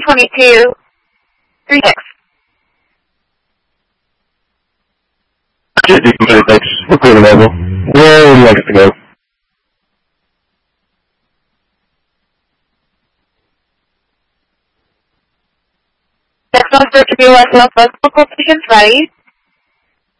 22, 36. Should do many things. We're clear level. Where would you like us to go? Next one for to be West Northwest local stations ready.